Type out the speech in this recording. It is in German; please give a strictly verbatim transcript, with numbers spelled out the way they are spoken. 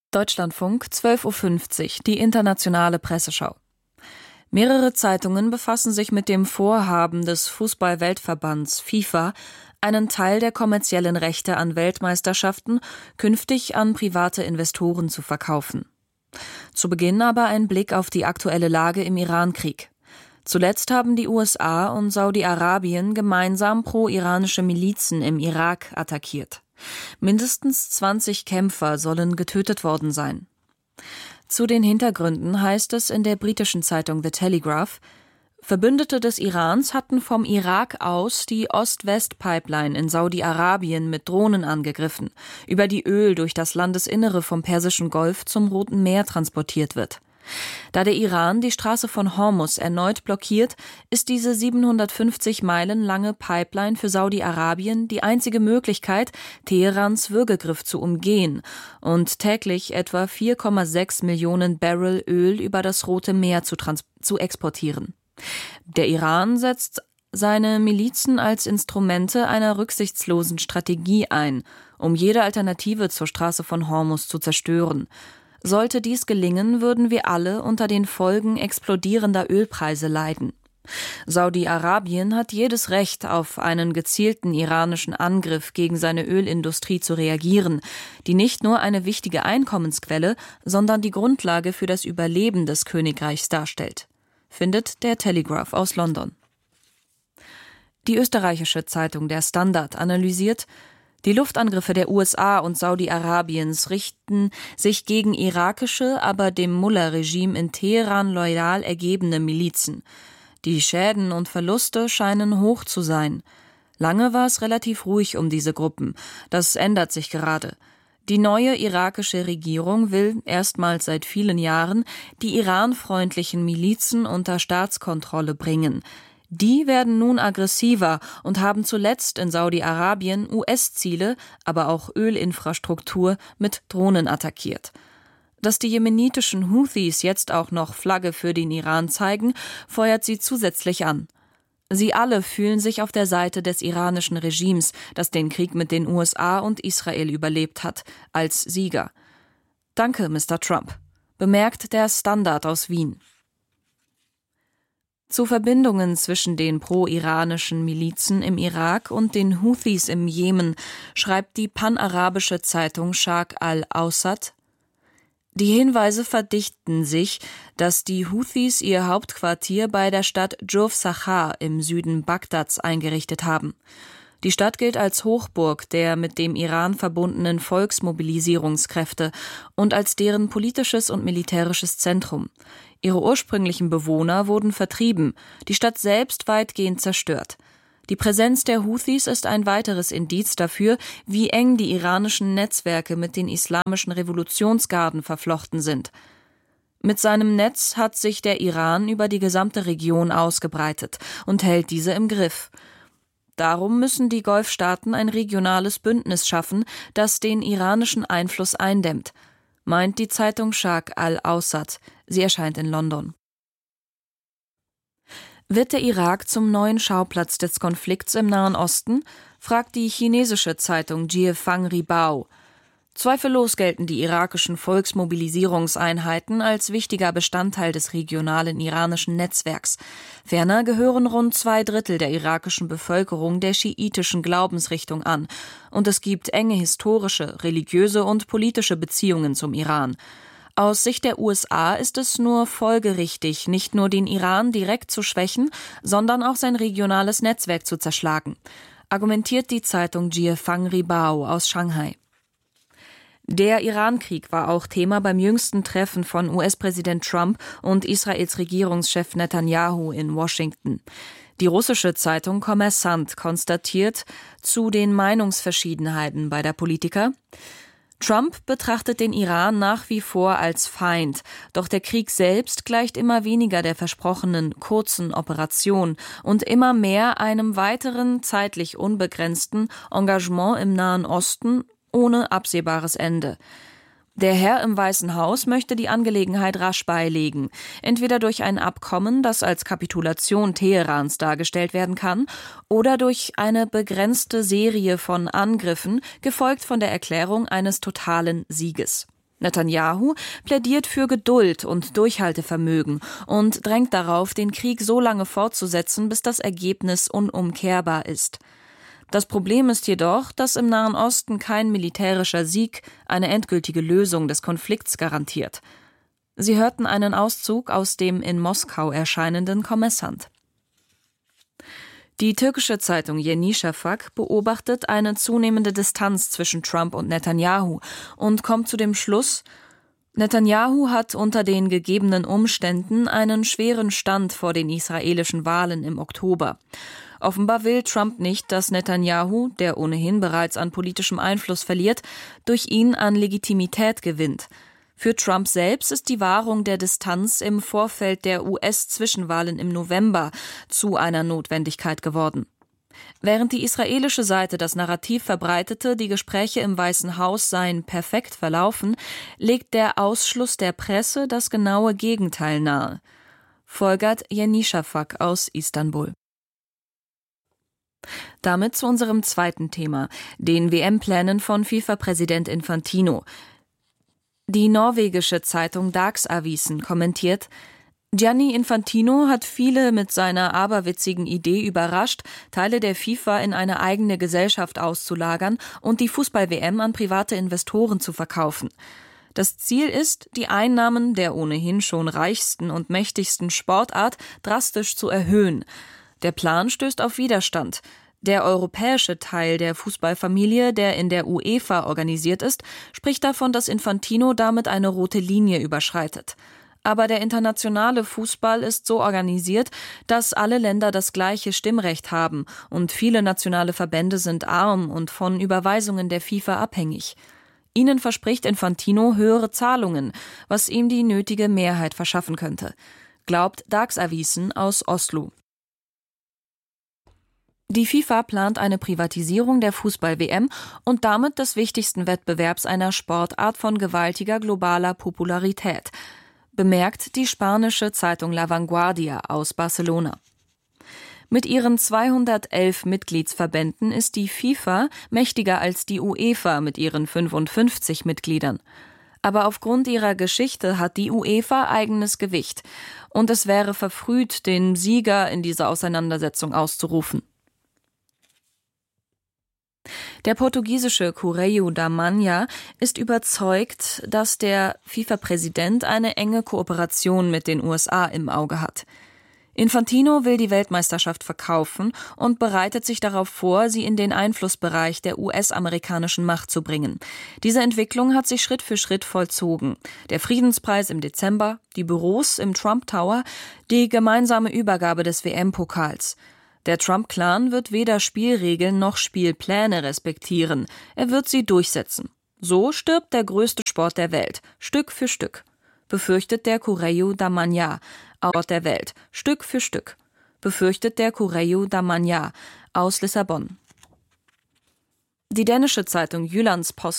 Deutschlandfunk, zwölf Uhr fünfzig, die internationale Presseschau. Mehrere Zeitungen befassen sich mit dem Vorhaben des Fußball-Weltverbands FIFA, einen Teil der kommerziellen Rechte an Weltmeisterschaften künftig an private Investoren zu verkaufen. Zu Beginn aber ein Blick auf die aktuelle Lage im Irankrieg. Zuletzt haben die U S A und Saudi-Arabien gemeinsam pro-iranische Milizen im Irak attackiert. Mindestens zwanzig Kämpfer sollen getötet worden sein. Zu den Hintergründen heißt es in der britischen Zeitung The Telegraph: Verbündete des Irans hatten vom Irak aus die Ost-West-Pipeline in Saudi-Arabien mit Drohnen angegriffen, über die Öl durch das Landesinnere vom Persischen Golf zum Roten Meer transportiert wird. Da der Iran die Straße von Hormuz erneut blockiert, ist diese siebenhundertfünfzig Meilen lange Pipeline für Saudi-Arabien die einzige Möglichkeit, Teherans Würgegriff zu umgehen und täglich etwa vier Komma sechs Millionen Barrel Öl über das Rote Meer zu, trans- zu exportieren. Der Iran setzt seine Milizen als Instrumente einer rücksichtslosen Strategie ein, um jede Alternative zur Straße von Hormuz zu zerstören. Sollte dies gelingen, würden wir alle unter den Folgen explodierender Ölpreise leiden. Saudi-Arabien hat jedes Recht, auf einen gezielten iranischen Angriff gegen seine Ölindustrie zu reagieren, die nicht nur eine wichtige Einkommensquelle, sondern die Grundlage für das Überleben des Königreichs darstellt, findet der Telegraph aus London. Die österreichische Zeitung Der Standard analysiert: Die Luftangriffe der U S A und Saudi-Arabiens richten sich gegen irakische, aber dem Mullah-Regime in Teheran loyal ergebene Milizen. Die Schäden und Verluste scheinen hoch zu sein. Lange war es relativ ruhig um diese Gruppen. Das ändert sich gerade. Die neue irakische Regierung will, erstmals seit vielen Jahren, die iranfreundlichen Milizen unter Staatskontrolle bringen. Die werden nun aggressiver und haben zuletzt in Saudi-Arabien U S-Ziele, aber auch Ölinfrastruktur mit Drohnen attackiert. Dass die jemenitischen Houthis jetzt auch noch Flagge für den Iran zeigen, feuert sie zusätzlich an. Sie alle fühlen sich auf der Seite des iranischen Regimes, das den Krieg mit den U S A und Israel überlebt hat, als Sieger. Danke, Mister Trump, bemerkt der Standard aus Wien. Zu Verbindungen zwischen den pro-iranischen Milizen im Irak und den Houthis im Jemen schreibt die panarabische Zeitung Sharq al-Awsat: Die Hinweise verdichten sich, dass die Houthis ihr Hauptquartier bei der Stadt Jurf Sachar im Süden Bagdads eingerichtet haben. Die Stadt gilt als Hochburg der mit dem Iran verbundenen Volksmobilisierungskräfte und als deren politisches und militärisches Zentrum. Ihre ursprünglichen Bewohner wurden vertrieben, die Stadt selbst weitgehend zerstört. Die Präsenz der Houthis ist ein weiteres Indiz dafür, wie eng die iranischen Netzwerke mit den islamischen Revolutionsgarden verflochten sind. Mit seinem Netz hat sich der Iran über die gesamte Region ausgebreitet und hält diese im Griff. Darum müssen die Golfstaaten ein regionales Bündnis schaffen, das den iranischen Einfluss eindämmt, meint die Zeitung Sharq al-Awsat. Sie erscheint in London. Wird der Irak zum neuen Schauplatz des Konflikts im Nahen Osten? Fragt die chinesische Zeitung Jiefang Ribao. Zweifellos gelten die irakischen Volksmobilisierungseinheiten als wichtiger Bestandteil des regionalen iranischen Netzwerks. Ferner gehören rund zwei Drittel der irakischen Bevölkerung der schiitischen Glaubensrichtung an. Und es gibt enge historische, religiöse und politische Beziehungen zum Iran. Aus Sicht der U S A ist es nur folgerichtig, nicht nur den Iran direkt zu schwächen, sondern auch sein regionales Netzwerk zu zerschlagen, argumentiert die Zeitung Jiefang Ribao aus Shanghai. Der Irankrieg war auch Thema beim jüngsten Treffen von U S-Präsident Trump und Israels Regierungschef Netanyahu in Washington. Die russische Zeitung Kommersant konstatiert zu den Meinungsverschiedenheiten beider Politiker: Trump betrachtet den Iran nach wie vor als Feind, doch der Krieg selbst gleicht immer weniger der versprochenen kurzen Operation und immer mehr einem weiteren, zeitlich unbegrenzten Engagement im Nahen Osten ohne absehbares Ende. Der Herr im Weißen Haus möchte die Angelegenheit rasch beilegen, entweder durch ein Abkommen, das als Kapitulation Teherans dargestellt werden kann, oder durch eine begrenzte Serie von Angriffen, gefolgt von der Erklärung eines totalen Sieges. Netanyahu plädiert für Geduld und Durchhaltevermögen und drängt darauf, den Krieg so lange fortzusetzen, bis das Ergebnis unumkehrbar ist. Das Problem ist jedoch, dass im Nahen Osten kein militärischer Sieg eine endgültige Lösung des Konflikts garantiert. Sie hörten einen Auszug aus dem in Moskau erscheinenden Kommersant. Die türkische Zeitung Yeni Şafak beobachtet eine zunehmende Distanz zwischen Trump und Netanyahu und kommt zu dem Schluss, Netanyahu hat unter den gegebenen Umständen einen schweren Stand vor den israelischen Wahlen im Oktober. Offenbar will Trump nicht, dass Netanyahu, der ohnehin bereits an politischem Einfluss verliert, durch ihn an Legitimität gewinnt. Für Trump selbst ist die Wahrung der Distanz im Vorfeld der U S-Zwischenwahlen im November zu einer Notwendigkeit geworden. Während die israelische Seite das Narrativ verbreitete, die Gespräche im Weißen Haus seien perfekt verlaufen, legt der Ausschluss der Presse das genaue Gegenteil nahe. Folgert Yeni Şafak aus Istanbul. Damit zu unserem zweiten Thema, den W M-Plänen von FIFA-Präsident Infantino. Die norwegische Zeitung Dagsavisen kommentiert, Gianni Infantino hat viele mit seiner aberwitzigen Idee überrascht, Teile der FIFA in eine eigene Gesellschaft auszulagern und die Fußball-W M an private Investoren zu verkaufen. Das Ziel ist, die Einnahmen der ohnehin schon reichsten und mächtigsten Sportart drastisch zu erhöhen. Der Plan stößt auf Widerstand. Der europäische Teil der Fußballfamilie, der in der UEFA organisiert ist, spricht davon, dass Infantino damit eine rote Linie überschreitet. Aber der internationale Fußball ist so organisiert, dass alle Länder das gleiche Stimmrecht haben und viele nationale Verbände sind arm und von Überweisungen der FIFA abhängig. Ihnen verspricht Infantino höhere Zahlungen, was ihm die nötige Mehrheit verschaffen könnte, glaubt Dagsavisen aus Oslo. Die FIFA plant eine Privatisierung der Fußball-W M und damit des wichtigsten Wettbewerbs einer Sportart von gewaltiger globaler Popularität, bemerkt die spanische Zeitung La Vanguardia aus Barcelona. Mit ihren zweihundertelf Mitgliedsverbänden ist die FIFA mächtiger als die UEFA mit ihren fünfundfünfzig Mitgliedern. Aber aufgrund ihrer Geschichte hat die UEFA eigenes Gewicht und es wäre verfrüht, den Sieger in dieser Auseinandersetzung auszurufen. Der portugiesische Correio da Manhã ist überzeugt, dass der FIFA-Präsident eine enge Kooperation mit den U S A im Auge hat. Infantino will die Weltmeisterschaft verkaufen und bereitet sich darauf vor, sie in den Einflussbereich der U S-amerikanischen Macht zu bringen. Diese Entwicklung hat sich Schritt für Schritt vollzogen. Der Friedenspreis im Dezember, die Büros im Trump Tower, die gemeinsame Übergabe des W M-Pokals. Der Trump-Clan wird weder Spielregeln noch Spielpläne respektieren. Er wird sie durchsetzen. So stirbt der größte Sport der Welt, Stück für Stück, befürchtet der Correio da Manhã, aus der Welt, Stück für Stück, befürchtet der Correio da Manhã aus Lissabon. Die dänische Zeitung Jyllands-Posten